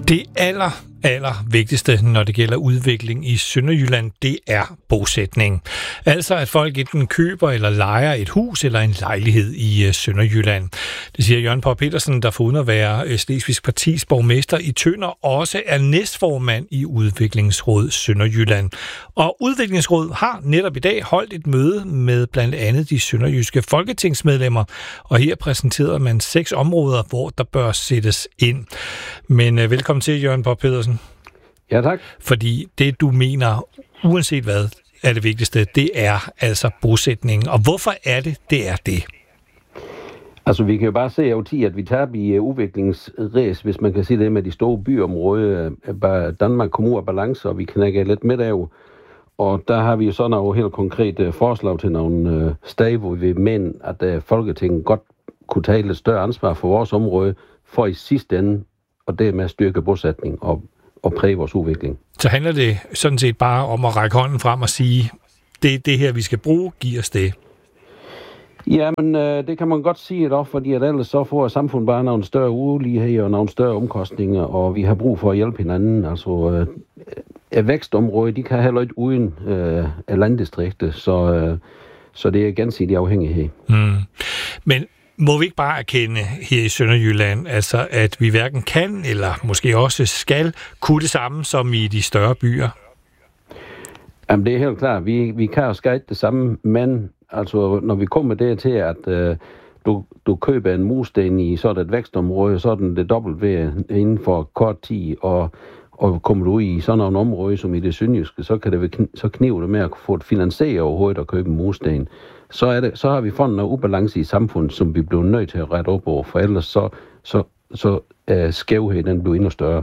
Det aller vigtigste, når det gælder udvikling i Sønderjylland, det er bosætning. Altså at folk enten køber eller lejer et hus eller en lejlighed i Sønderjylland. Det siger Jørgen Poul Petersen, der foruden at være Slesvigsk Partis borgmester i Tønder, også er næstformand i Udviklingsråd Sønderjylland. Og Udviklingsråd har netop i dag holdt et møde med blandt andet de sønderjyske folketingsmedlemmer, og her præsenterede man 6 områder, hvor der bør sættes ind. Men velkommen til, Jørgen Poul Petersen. Ja, tak. Fordi det, du mener, uanset hvad, er det vigtigste, det er altså bosætningen. Og hvorfor er det er det? Altså, vi kan jo bare se over tid, at vi tager i udviklingsræs, hvis man kan sige det med de store byområder. Danmark kommer ud af balance, og vi knækker lidt midt af. Og der har vi jo så nogle helt konkrete forslag til nogle steder, hvor vi mener, at Folketinget godt kunne tage lidt større ansvar for vores område, for i sidste ende, og det med at styrke bosætning og præge vores udvikling. Så handler det sådan set bare om at række hånden frem og sige, det her, vi skal bruge, giver os det? Jamen, det kan man godt sige dog, fordi at ellers så får samfundet bare nogle større ulighed og nogle større omkostninger, og vi har brug for at hjælpe hinanden. Altså, vækstområder, de kan heller ikke uden landdistrikter, så det er gensidig afhængighed. Men må vi ikke bare erkende her i Sønderjylland, altså at vi hverken kan, eller måske også skal, kunne det samme som i de større byer? Jamen, det er helt klart. Vi kan jo skal det samme, men altså, når vi kommer der til, at du køber en mursten i sådan et vækstområde, så er den det dobbelt ved inden for kort tid, og kommer du ud i sådan nogle områder som i det sønderjyske, så kniver det med at få et finansieret overhovedet at købe en mursten. Så har vi fundet noget ubalance i samfundet, som vi bliver nødt til at rette op over, for ellers så skævheden den bliver endnu større.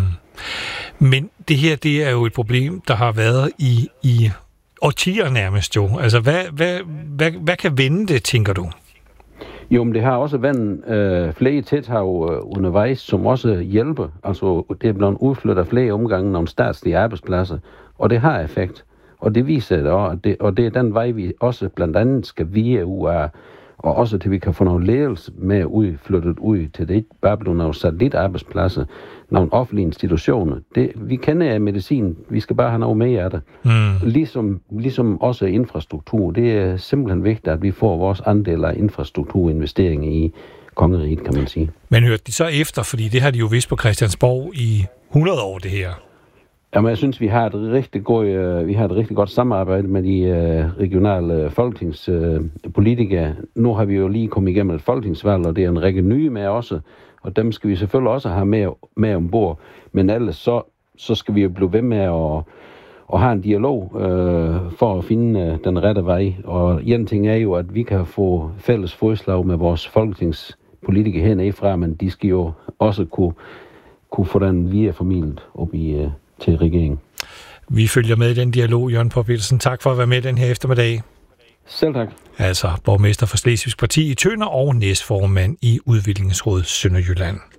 Men det her, det er jo et problem, der har været i årtier nærmest jo. Altså, hvad kan vende det, tænker du? Jo, men det har også været flere tiltag undervejs, som også hjælper. Altså, det er blevet udflyttet flere omgange nogle statslige arbejdspladser, og det har effekt. Og det viser det også, og det er den vej, vi også blandt andet skal via ud af, og også til vi kan få nogle ledelse med flyttet ud til det, ikke bare blive nogle satellitarbejdspladser, nogle offentlige institutioner. Vi kender medicin, vi skal bare have noget mere af det. Ligesom også infrastruktur. Det er simpelthen vigtigt, at vi får vores andel af infrastrukturinvesteringer i kongeriget, kan man sige. Men hørte de så efter, fordi det har de jo vidst på Christiansborg i 100 år, det her? Jamen, jeg synes, vi har et rigtig godt samarbejde med de regionale folketingspolitikere. Nu har vi jo lige kommet igennem et folketingsvalg, og det er en række nye med også, og dem skal vi selvfølgelig også have med ombord. Men ellers så skal vi jo blive ved med at have en dialog for at finde den rette vej. Og en ting er jo, at vi kan få fælles fodslag med vores folketingspolitikere hernede fra, men de skal jo også kunne få den via formidlet op til regeringen. Vi følger med i den dialog, Jørgen Poul Petersen. Tak for at være med den her eftermiddag. Selv tak. Altså borgmester for Slesvigsk Parti i Tønder og næstformand i Udviklingsråd Sønderjylland.